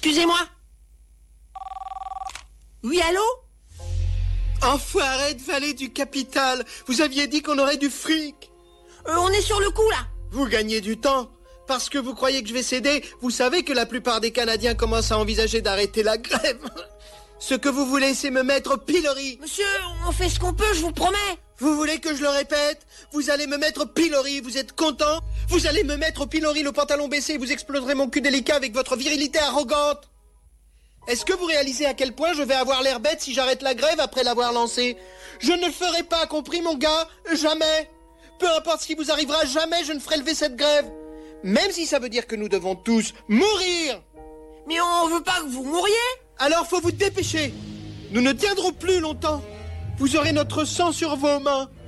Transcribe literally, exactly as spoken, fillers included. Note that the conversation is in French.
Excusez-moi. Oui, allô? Enfoiré de valet du capital, vous aviez dit qu'on aurait du fric. Euh, on est sur le coup, là. Vous gagnez du temps. Parce que vous croyez que je vais céder, vous savez que la plupart des Canadiens commencent à envisager d'arrêter la grève. Ce que vous voulez, c'est me mettre au pilori. Monsieur, on fait ce qu'on peut, je vous promets. Vous voulez que je le répète? Vous allez me mettre au pilori, vous êtes content? Vous allez me mettre au pilori, le pantalon baissé, vous exploserez mon cul délicat avec votre virilité arrogante. Est-ce que vous réalisez à quel point je vais avoir l'air bête si j'arrête la grève après l'avoir lancée? Je ne le ferai pas, compris mon gars? Jamais. Peu importe ce qui vous arrivera, jamais je ne ferai lever cette grève. Même si ça veut dire que nous devons tous mourir. Mais on veut pas que vous mouriez. Alors faut vous dépêcher. Nous ne tiendrons plus longtemps. Vous aurez notre sang sur vos mains.